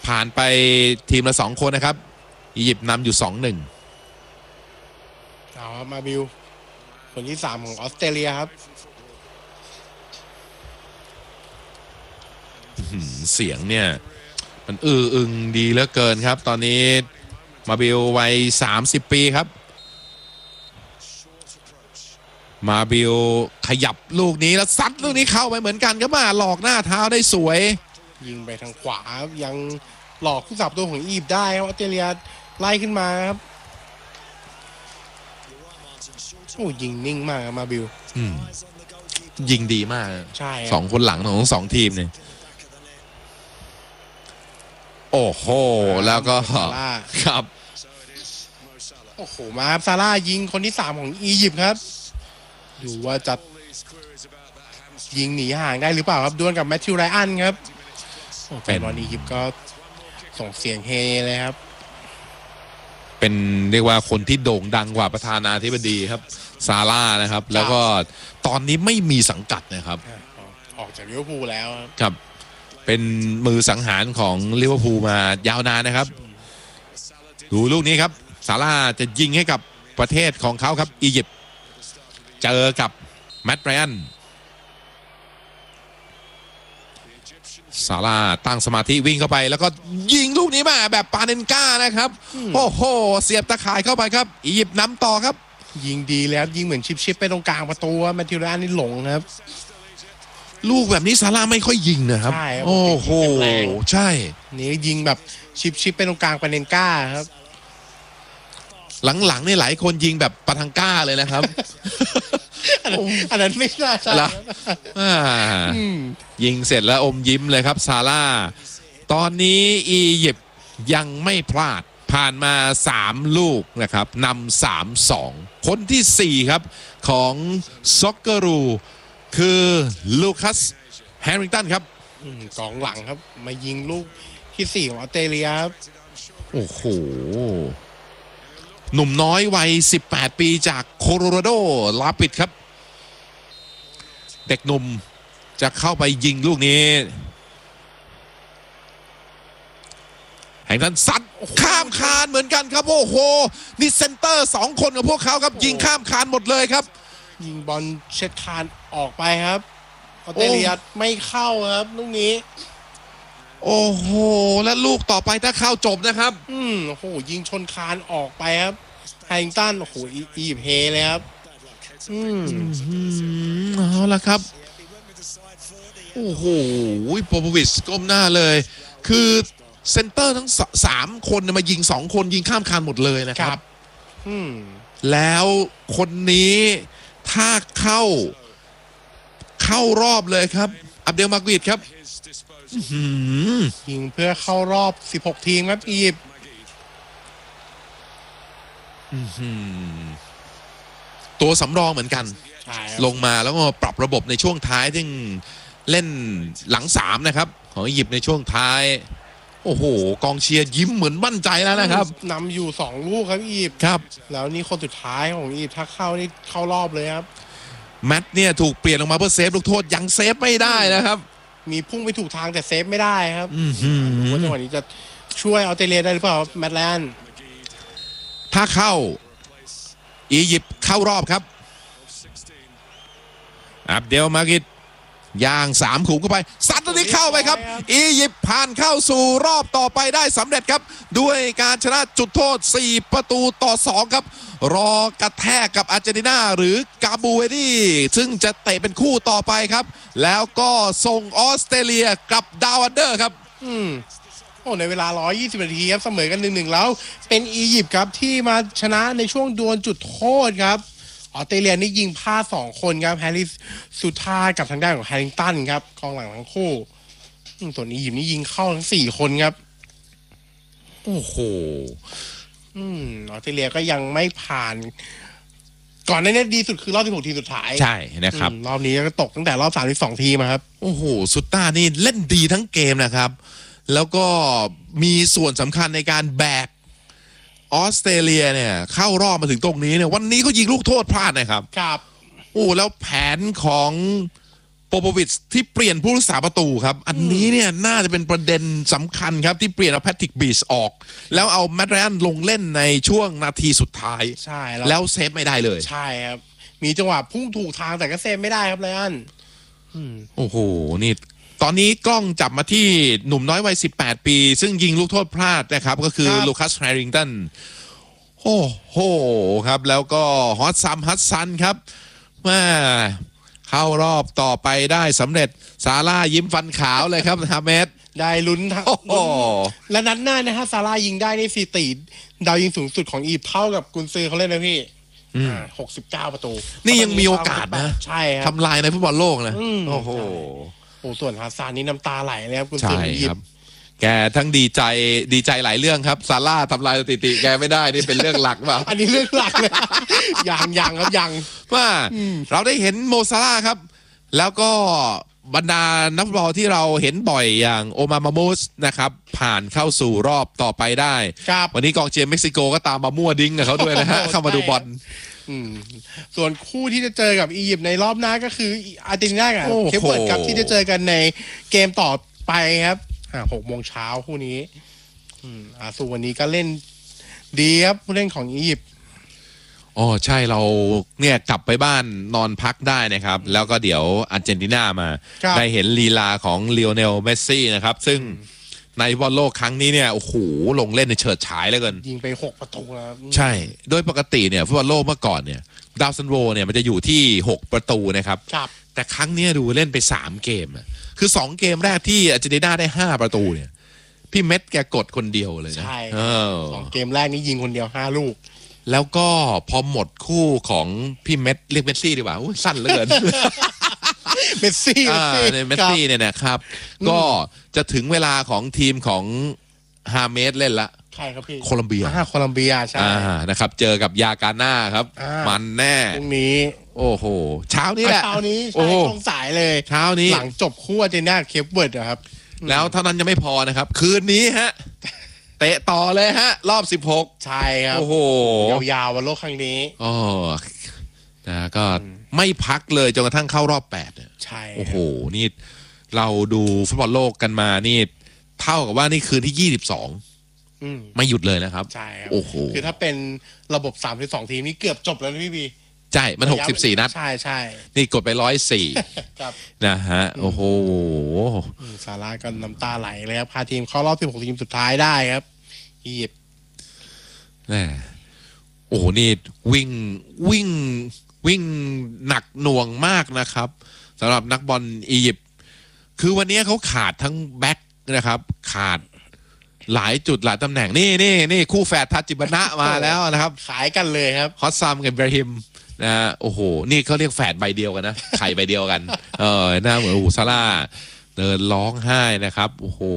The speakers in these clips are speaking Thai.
ผ่านไปทีมละ2 คนนะครับอียิปต์นำอยู่ 2-1 เอามาบิวคนที่3ของออสเตรเลียครับเสียงเนี่ยมันอึงดีเหลือเกินครับตอนนี้มาบิลวัย30 ปีครับมาบิลขยับลูกนี้แล้วซัดลูกนี้เข้าไปเหมือนกันครับมาหลอกหน้าเท้าได้สวยยิงไปทางขวายังหลอกผู้สับตัวของอียิปต์ได้ครับออสเตรเลียไล่ขึ้นมาครับโอ้ยิงนิ่งมากมาบิลยิงดีมากใช่ 2 คนหลังของ2 ทีมเนี่ยโอ้โหแล้วก็ครับโอ้โหมาครับซาร่ายิงคนที่3ของอียิปต์ครับดูว่าจะยิงหนีห่างได้หรือเปล่าครับดวลกับแมทธิวไรอันครับแฟนบอลอียิปต์ก็ส่งเสียงเฮเลยครับเป็นเรียกว่าคนที่โด่งดังกว่าประธานาธิบดีครับซาร่านะครับแล้วก็ตอนนี้ไม่มีสังกัดนะครับออกจากลิเวอร์พูลแล้วครับเป็นมือสังหารของลิเวอร์พูลมายาวนานนะครับดูลูกนี้ครับซาร่าจะยิงให้กับประเทศของเขาครับอียิปต์เจอกับแมตต์ไรอันซาร่าตั้งสมาธิวิ่งเข้าไปแล้วก็ยิงลูกนี้มาแบบปาเนนก้านะครับโอ้โหเสียบตะข่ายเข้าไปครับอียิปต์นำต่อครับยิงดีแล้วยิงเหมือนชิปไปตรงกลางประตูแมทธิวไรอันนี่หลงครับลูกแบบนี้ซาร่าไม่ค่อยยิงนะครับโอ้โหใช่นี่ยิงแบบชิปไปตรงกลางปาเนนก้าครับหลังๆนี่หลายคนยิงแบบปาทังก้าเลยนะครับอันนั้นไม่น่าใช่ยิงเสร็จแล้วอมยิ้มเลยครับซาร่าตอนนี้อียิปต์ยังไม่พลาดผ่านมา3 ลูกนะครับนำ3-2คนที่4ครับของซ็อกเกอรูคือลูคัสแฮร์ริงตันครับกองหลังครับมายิงลูกที่4ของออสเตรเลียครับโอ้โหหนุ่มน้อยวัย18 ปีจากโคโลราโดลาปิดครับเด็กหนุ่มจะเข้าไปยิงลูกนี้แห่งนั้นซัดข้ามคานเหมือนกันครับโอ้โหนี่เซนเตอร์2 คนกับพวกเขาครับยิงข้ามคานหมดเลยครับยิงบอลเช็ดคานออกไปครับออสเตรเลียไม่เข้าครับลูกนี้โอ้โหและลูกต่อไปถ้าเข้าจบนะครับโอ้โหยิงชนคานออกไปครับแฮร์ริงตันโอ้โหอียิปต์เฮเลยครับเอาละครับโอ้โหโปโปวิชก้มหน้าเลยคือเซนเตอร์ทั้ง3 คนมายิง2 คนยิงข้ามคานหมดเลยนะครับแล้วคนนี้ถ้าเข้ารอบเลยครับอับเดลมากิดครับยิงเพื่อเข้ารอบ16 ทีมครับอียิปต์ตัวสำรองเหมือนกันลงมาแล้วก็ปรับระบบในช่วงท้ายที่เล่นหลัง3นะครับของอียิปต์ในช่วงท้ายโอ้โหกองเชียร์ยิ้มเหมือนมั่นใจแล้วนะครับนำอยู่2 ลูกครับอียิปต์ครับแล้วนี่คนสุดท้ายของอียิปต์ถ้าเข้านี่เข้ารอบเลยครับแมตต์เนี่ยถูกเปลี่ยนออกมาเพื่อเซฟลูกโทษยังเซฟไม่ได้นะครับมีพุ่งไปถูกทางแต่เซฟไม่ได้ครับว่าจังหวะนี้จะช่วยออสเตรเลียได้หรือเปล่าแมตต์ไรอันถ้าเข้าอียิปต์เข้ารอบครับอับเดลมากิดย่าง3 ขุมเข้าไปซัดตัวนี้เข้าไปครับอียิปต์ผ่านเข้าสู่รอบต่อไปได้สำเร็จครับด้วยการชนะจุดโทษ4-2ครับรอกระแทกกับอาร์เจนตินาหรือกาบูเวดีซึ่งจะเตะเป็นคู่ต่อไปครับแล้วก็ส่งออสเตรเลียกับดาวอันเดอร์ครับในเวลา120 นาทีครับเสมอกัน 1-1แล้วเป็นอียิปต์ครับที่มาชนะในช่วงดวลจุดโทษครับออสเตรเลียนี่ยิงพลาด2 คนครับแฮร์ริสสุธากับทางด้านของแฮร์ริงตันครับกองหลังทั้งคู่ส่วนอียิปต์นี่ยิงเข้าทั้ง4 คนครับโอ้โหออสเตรเลียก็ยังไม่ผ่านก่อนหน้านี้ดีสุดคือรอบ16 ทีมสุดท้ายใช่นะครับรอบนี้ก็ตกตั้งแต่รอบ32 ทีมครับโอ้โหสุต้านี่เล่นดีทั้งเกมนะครับแล้วก็มีส่วนสำคัญในการแบกออสเตรเลียเนี่ยเข้ารอบมาถึงตรงนี้เนี่ยวันนี้เขายิงลูกโทษพลาดนะครับครับโอ้แล้วแผนของโปโปวิชที่เปลี่ยนผู้รักษาประตูครับอันนี้เนี่ยน่าจะเป็นประเด็นสำคัญครับที่เปลี่ยนเอาแพทริกบีชออกแล้วเอาแมตต์ไรอันลงเล่นในช่วงนาทีสุดท้ายใช่แล้วเซฟไม่ได้เลยใช่ครับมีจังหวะพุ่งถูกทางแต่ก็เซฟไม่ได้ครับไรอันโอ้โหนี่ตอนนี้กล้องจับมาที่หนุ่มน้อยวัย18 ปีซึ่งยิงลูกโทษพลาดนะครับก็คือลูคัสแฮริงตันโอ้โหครับแล้วก็ฮอตซัมฮัตซันครับมาเข้ารอบต่อไปได้สำเร็จซาร่ายิ้มฟันขาวเลยครับฮาเมดได้ลุ้นทั้งและนัดหน้านะฮะซาร่ายิงได้ในสถิติดาวยิงสูงสุดของอียิปต์เท่ากับกุนซือเขาเล่นนะพี่69 ประตูนี่ยังมีโอกาสนะใช่ครับทำลายในฟุตบอลโลกนะโอ้โหส่วนฮัสซานนี่น้ำตาไหลเลยครับกุนซืออียิปต์แกทั้งดีใจหลายเรื่องครับซาร่าทำลายสถิติแกไม่ได้นี่เป็นเรื่องหลักเปล่าอันนี้เรื่องหลักเลยยังครับยังว่าเราได้เห็นโมซาร่าครับแล้วก็บรรดานักฟุตบอลที่เราเห็นบ่อยอย่างโอมามามูสนะครับผ่านเข้าสู่รอบต่อไปได้วันนี้กองเชียร์เม็กซิโกก็ตามมามั่วดิ้งกับเขาด้วยนะฮะเข้ามาดูบอลส่วนคู่ที่จะเจอกับอียิปต์ในรอบหน้าก็คืออาร์เจนตินากับเคปเวิร์ดครับที่จะเจอกันในเกมต่อไปครับ6 โมงเช้าคู่นี้ส่วนวันนี้ก็เล่นดีครับผู้เล่นของอียิปต์อ๋อใช่เราเนี่ยกลับไปบ้านนอนพักได้นะครับแล้วก็เดี๋ยวอาร์เจนตินามาได้เห็นลีลาของลีโอเนลเมสซี่นะครับซึ่งในบอลโลกครั้งนี้เนี่ยโอ้โหลงเล่นในเฉิดฉายเลยกันยิงไป6 ประตูแล้วใช่โดยปกติเนี่ยฟุตบอลโลกเมื่อก่อนเนี่ยดาวซันโวเนี่ยมันจะอยู่ที่6 ประตูนะครับแต่ครั้งนี้ดูเล่นไป3 เกมคือ2 เกมแรกที่อาร์เจนตินาได้5 ประตูเนี่ยพี่เม็ดแกกดคนเดียวเลยนะใช่2 เกมแรกนี้ยิงคนเดียว5 ลูกแล้วก็พอหมดคู่ของพี่เม็ดเรียกเมสซี่ดีกว่าสั้นเหลือเกินเมสซี่เมสซี่เนี่ยนะครับก็จะถึงเวลาของทีมของฮาเมสเล่นละใครครับพี่โคลัมเบียใช่นะครับเจอกับยากาน่าครับมันแน่พรุ่งนี้โอ้โหเช้านี้แหละใช่ตรงสายเลยเช้านี้หลังจบคู่อาร์เจนตินาเคปเวิร์ดครับแล้วเท่านั้นยังไม่พอนะครับคืนนี้ฮะเตะต่อเลยฮะรอบ16 ใช่ครับโอ้โหยาวๆวันโลกครั้งนี้อ๋อนะก็ไม่พักเลยจนกระทั่งเข้ารอบ8 ใช่โอ้โหนี่เราดูฟุตบอลโลกกันมานี่เท่ากับว่านี่คืนที่22ไม่หยุดเลยนะครับใช่โอ้โหคือถ้าเป็นระบบ32 ทีมนี่เกือบจบแล้วนะพี่บีใช่มัน64 นัดใช่นี่กดไป104 ครับนะฮะโอ้โหซาร่าก็น้ำตาไหลเลยครับพาทีมเข้ารอบ16 ทีมสุดท้ายได้ครับอียิปต์โอ้โหนี่วิ่งหนักหน่วงมากนะครับสำหรับนักบอลอียิปต์คือวันนี้เขาขาดทั้งแบ็คนะครับขาดหลายจุดหลายตำแหน่งนี่คู่แฝดทัจิบนะมาแล้วนะครับขายกันเลยครับฮอสซัมกับอิบราฮิมนะโอ้โหนี่เขาเรียกแฝดใบเดียวกันนะไข่ใบเดียวกันหน้าเหมือนซาร่าเดินร้องไห้นะครับโอ้โห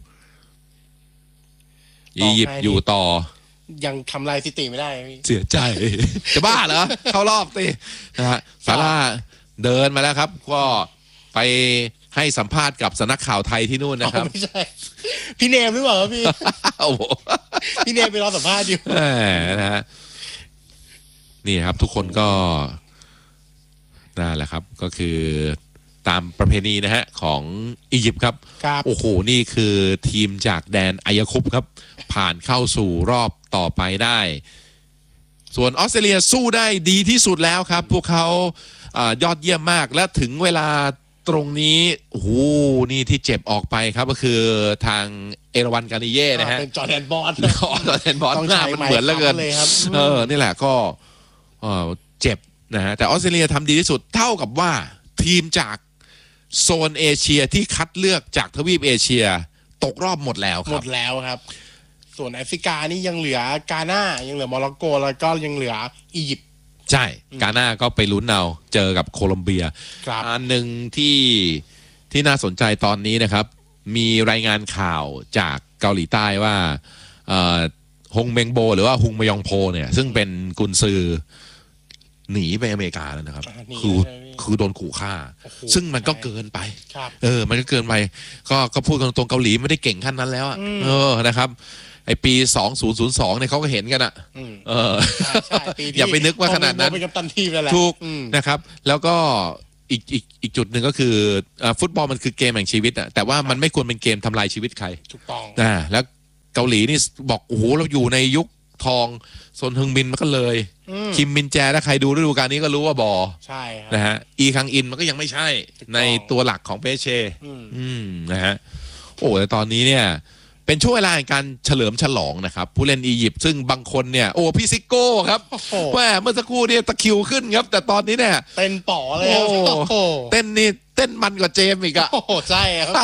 อียิปต์อยู่ต่อยังทำลายสถิติไม่ได้เสียใจจะบ้าเหรอเข้ารอบตีนะฮะซาร่าเดินมาแล้วครับก็ไปให้สัมภาษณ์กับสำนักข่าวไทยที่นู่นนะครับไม่ใช่พี่เนมหรือเปล่าพี่พี่เนมไปรอสัมภาษณ์อยู่นะฮะนี่ครับทุกคนก็นั่นแหละครับก็คือตามประเพณีนะฮะของอียิปต์ครับโอ้โหนี่คือทีมจากแดนอายาคุปครับผ่านเข้าสู่รอบต่อไปได้ส่วนออสเตรเลียสู้ได้ดีที่สุดแล้วครับพวกเขายอดเยี่ยมมากและถึงเวลาตรงนี้โอ้โหนี่ที่เจ็บออกไปครับก็คือทางเอราวันกานิเย่นะฮะเป็นจอร์แดนบอสจอร์แดนบอสหน้ามันเหมือนเหลือเกินนี่แหละก็เจ็บนะฮะแต่ออสเตรเลียทำดีที่สุดเท่ากับว่าทีมจากโซนเอเชียที่คัดเลือกจากทวีปเอเชียตกรอบหมดแล้วครับหมดแล้วครับส่วนแอฟริกานี่ยังเหลือกาน่ายังเหลือโมร็อกโกแล้วก็ยังเหลืออียิปต์ใช่กาน่าก็ไปลุ้นเอาเจอกับโคลอมเบียอันหนึ่งที่น่าสนใจตอนนี้นะครับมีรายงานข่าวจากเกาหลีใต้ว่าฮงเมงโบหรือว่าฮุงมยองโพเนี่ยซึ่งเป็นกุนซือหนีไปอเมริกาแล้วนะครับคือโดนขู่ฆ่าซึ่งมันก็เกินไปมันก็เกินไปก็พูดกันตรงเกาหลีไม่ได้เก่งขั้นนั้นแล้วนะครับไอปี2002เนี่ยเขาก็เห็นกันอ่ะอย่าไปนึกว่าขนาดนั้นเป็นกัปตันทีมแล้วแหละถูกนะครับแล้วก็อีกจุดหนึ่งก็คือฟุตบอลมันคือเกมแห่งชีวิตอะแต่ว่ามันไม่ควรเป็นเกมทำลายชีวิตใครถูกต้องแล้วเกาหลีนี่บอกโอ้โหเราอยู่ในยุคทองซนฮึงมินมันก็เลยคิมมินแจถ้าใครดูฤดูกาลนี้ก็รู้ว่าบอใช่นะฮะอีคังอินมันก็ยังไม่ใช่ในตัวหลักของเปเช่นะฮะโอ้แต่ตอนนี้เนี่ยเป็นช่วงเวลาในการเฉลิมฉลองนะครับผู้เล่นอียิปต์ซึ่งบางคนเนี่ยโอ้พี่ซิโก้ครับแม่เมื่อสักครู่เนี่ยตะคิวขึ้นครับแต่ตอนนี้เนี่ยเต้นป๋อเลยเต้นนี่เต้นมันกว่าเจมอีกอะโอ้ใช่ครับ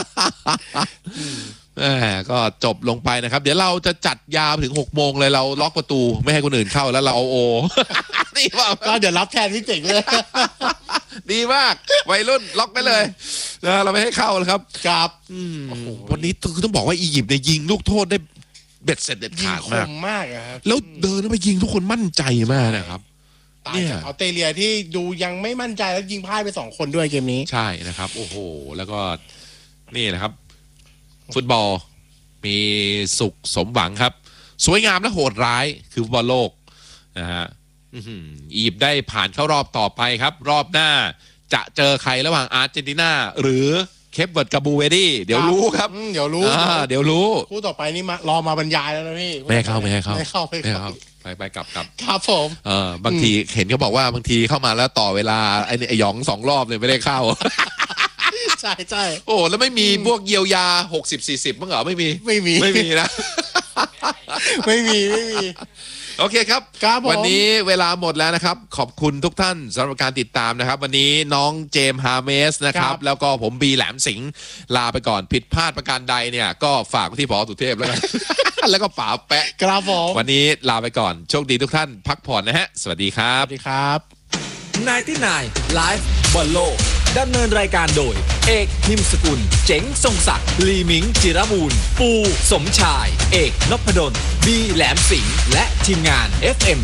ก็จบลงไปนะครับเดี๋ยวเราจะจัดยาวถึง6 โมงเลยเราล็อกประตูไม่ให้คนอื่นเข้าแล้วเราเอาโอนี่ว่าก็เดี๋ยวรับแทนพี่เจ๋งเลยดีมากวัยรุ่นล็อกไปเลยนะเราไม่ให้เข้าแล้วครับครับวันนี้ต้องบอกว่าอียิปต์เนี่ยยิงลูกโทษได้เบ็ดเสร็จเด็ดขาดมากครับแล้วเดินไปยิงทุกคนมั่นใจมากนะครับตายจากออสเตรเลียที่ดูยังไม่มั่นใจแล้วยิงพลาดไป2 คนด้วยเกมนี้ใช่นะครับโอ้โหแล้วก็นี่นะครับฟุตบอลมีสุขสมหวังครับสวยงามและโหดร้ายคือฟุตบอลโลกนะฮะอียิปต์ได้ผ่านเข้ารอบต่อไปครับรอบหน้าจะเจอใครระหว่างอาร์เจนตินาหรือเคปเวิร์ดกับบูเวดี้เดี๋ยวรู้ครับเดี๋ยวรู้คู่ต่อไปนี่มารอมาบรรยายแล้วนะพี่ไม่เข้าไปกลับครับผมบางทีเห็นเขาบอกว่าบางทีเข้ามาแล้วต่อเวลาไอ้หยอง2 รอบเลยไม่ได้เข้าใช่โอ้แล้วไม่มีพวกเยียวยา60-40มั้งเหรอไม่มีนะไม่มีโอเคครับวันนี้เวลาหมดแล้วนะครับขอบคุณทุกท่านสำหรับการติดตามนะครับวันนี้น้องเจมส์ฮาเมสนะครับแล้วก็ผมบีแหลมสิงห์ลาไปก่อนผิดพลาดประการใดเนี่ยก็ฝากที่ผอ.สุเทพแล้วกันแล้วก็ป๋าแปะครับผมวันนี้ลาไปก่อนโชคดีทุกท่านพักผ่อนนะฮะสวัสดีครับสวัสดีครับ 99 Live บอลโลกดำเนินรายการโดยเอกนิมสกุลเจ๋งทรงศักดิ์ลีมิงจิรมูลปูสมชายเอกนพดลบีแหลมสิงห์และทีมงาน FM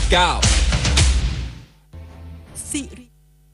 99สิริ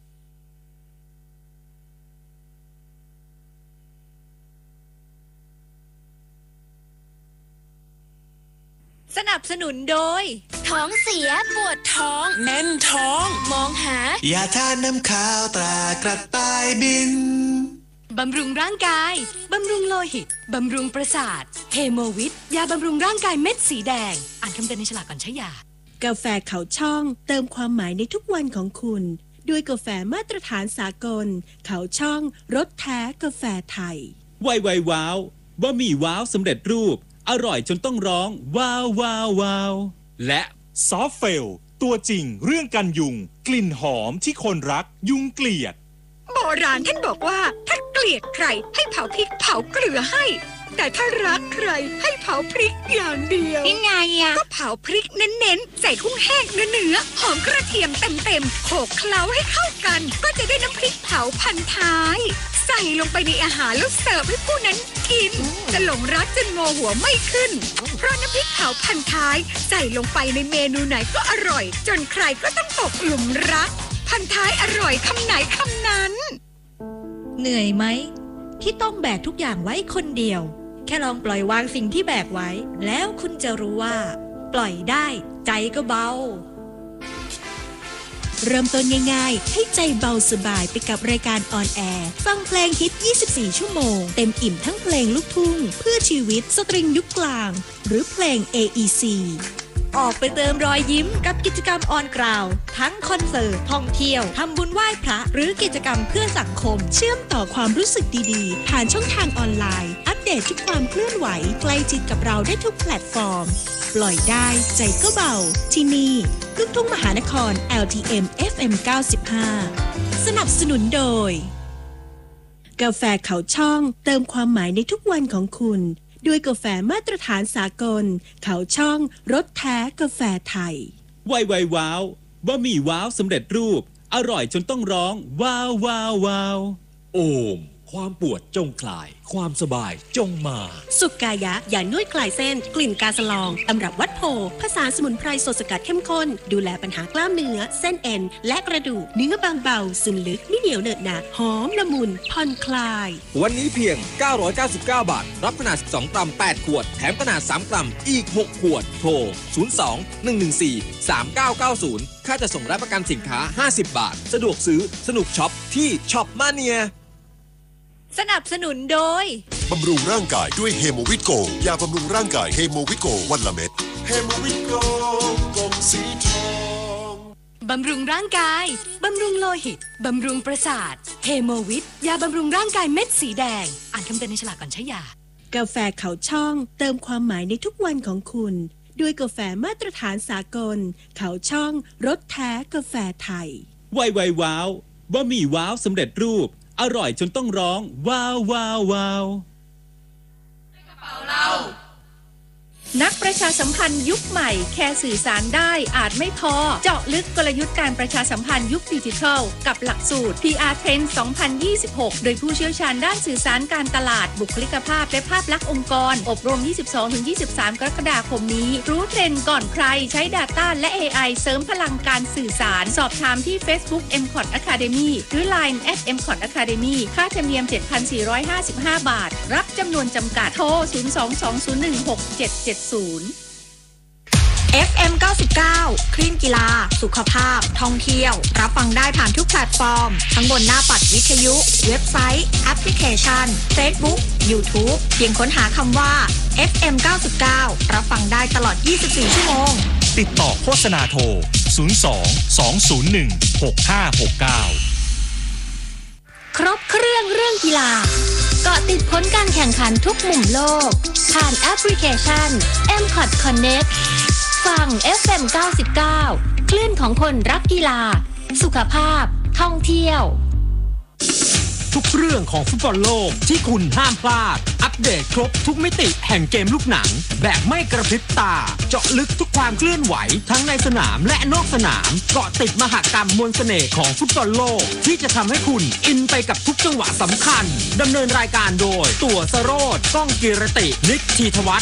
สนับสนุนโดยท้องเสียปวดท้องแน่นท้องมองหายาทานน้ำข้าวตรากระต่ายบินบำรุงร่างกายบำรุงโลหิตบำรุงประสาทเฮโมวิตยาบำรุงร่างกายเม็ดสีแดงอ่านคำเตือนในฉลากก่อนใช้ยากาแฟเขาช่องเติมความหมายในทุกวันของคุณด้วยกาแฟมาตรฐานสากลเขาช่องรสแท้กาแฟไทยไวว้าวบะหมี่ว้าวสำเร็จรูปอร่อยจนต้องร้องว้าวว้าวว้าวและซอฟเฟลตัวจริงเรื่องกันยุงกลิ่นหอมที่คนรักยุงเกลียดโบราณท่านบอกว่าถ้าเกลียดใครให้เผาพริกเผาเกลือให้แต่ถ้ารักใครให้เผาพริกอย่างเดียวยังไงอ่ะก็เผาพริกเน้นๆใส่กุ้งแห้งเนื้อหอมกระเทียมเต็มๆโขลกเคล้าให้เข้ากันก็จะได้น้ำพริกเผาพันท้ายใส่ลงไปในอาหารแล้วเสิร์ฟให้ผู้นั้นกินจะหลงรักจนงอหัวไม่ขึ้นเพราะน้ำพริกเผาพันท้ายใส่ลงไปในเมนูไหนก็อร่อยจนใครก็ต้องตกหลุมรักพันท้ายอร่อยคำไหนคำนั้นเหนื่อยไหมที่ต้องแบกทุกอย่างไว้คนเดียวแค่ลองปล่อยวางสิ่งที่แบกไว้แล้วคุณจะรู้ว่าปล่อยได้ใจก็เบาเริ่มต้นง่ายๆให้ใจเบาสบายไปกับรายการออนแอร์ฟังเพลงฮิต24 ชั่วโมงเต็มอิ่มทั้งเพลงลูกทุ่งเพื่อชีวิตสตริงยุคกลางหรือเพลง AEC ออกไปเติมรอยยิ้มกับกิจกรรมออนกราวทั้งคอนเสิร์ตท่องเที่ยวทำบุญไหว้พระหรือกิจกรรมเพื่อสังคมเชื่อมต่อความรู้สึกดีๆผ่านช่องทางออนไลน์อัปเดตทุกความเคลื่อนไหวใกล้ชิดกับเราได้ทุกแพลตฟอร์มปล่อยได้ใจก็เบาที่นี่ลูกทุ่งมหานคร LTM FM 95สนับสนุนโดยกาแฟเขาช่องเติมความหมายในทุกวันของคุณด้วยกาแฟมาตรฐานสากลเขาช่องรสแท้กาแฟไทยไวว้าวบะหมี่ว้าวสำเร็จรูปอร่อยจนต้องร้องว้าวว้าวว้าวโอมความปวดจงคลายความสบายจงมาสุกายะยานวดคลายเส้นกลิ่นกาสลองตำรับวัดโพผสานสมุนไพรสดสกัดเข้มข้นดูแลปัญหากล้ามเนื้อเส้นเอ็นและกระดูกเนื้อบางเบาซึมลึกไม่เหนียวเหนอะหนะหอมละมุนผ่อนคลายวันนี้เพียง999 บาทรับขนาด12 กรัม 8 ขวดแถมขนาด3 กรัมอีก6 ขวดโทร02 114 3990ค่าจะส่งและประกันสินค้า50 บาทสะดวกซื้อสนุกช็อปที่ที่ช็อปมาเนียสนับสนุนโดยบำรุงร่างกายด้วยเฮโมวิตโกยาบำรุงร่างกายเฮโมวิตโกวันละเม็ดเฮโมวิตโกกลมสีทองบำรุงร่างกายบำรุงโลหิตบำรุงประสาทเฮโมวิตยาบำรุงร่างกายเม็ดสีแดงอ่านคำเตือนในฉลากก่อนใช้ยากาแฟเขาช่องเติมความหมายในทุกวันของคุณด้วยกาแฟมาตรฐานสากลเขาช่องรสแท้กาแฟไทยไวว้าวบะหมี่ว้าวสำเร็จรูปอร่อยจนต้องร้องว้าวว้าวว้าวนักประชาสัมพันธ์ยุคใหม่แค่สื่อสารได้อาจไม่พอเจาะลึกกลยุทธ์การประชาสัมพันธ์ยุคดิจิทัลกับหลักสูตร PR Trend 2026 โดยผู้เชี่ยวชาญด้านสื่อสารการตลาดบุคลิกภาพและภาพลักษณ์องค์กรอบรม 22-23 กรกฎาคมนี้รู้เทรนด์ก่อนใครใช้ Data และ AI เสริมพลังการสื่อสารสอบถามที่ Facebook MCOT Academy หรือ Line @MCOT Academy ค่าธรรมเนียม 7,455 บาทรับจำนวนจำกัดโทร 02-2016-770 FM 99 คลื่นกีฬาสุขภาพท่องเที่ยวรับฟังได้ผ่านทุกแพลตฟอร์มทั้งบนหน้าปัดวิทยุเว็บไซต์แอปพลิเคชัน Facebook YouTube เพียงค้นหาคำว่า FM 99 รับฟังได้ตลอด 24 ชั่วโมงติดต่อโฆษณาโทร 02 201 6569 ครบเครื่องเรื่องกีฬาเกาะติดผลการแข่งขันทุกมุมโลกผ่านแอปพลิเคชัน MCOT Connect ฟัง FM 99 คลื่นของคนรักกีฬาสุขภาพท่องเที่ยวทุกเรื่องของฟุตบอลโลกที่คุณห้ามพลาดอัปเดตครบทุกมิติแห่งเกมลูกหนังแบบไม่กระพริบตาเจาะลึกทุกความเคลื่อนไหวทั้งในสนามและนอกสนามเกาะติดมหกรรมมวลเสน่ห์ของฟุตบอลโลกที่จะทำให้คุณอินไปกับทุกจังหวะสำคัญดำเนินรายการโดยตั๋วสโรจน์ก้องกีรตินิกธีทวัฒน์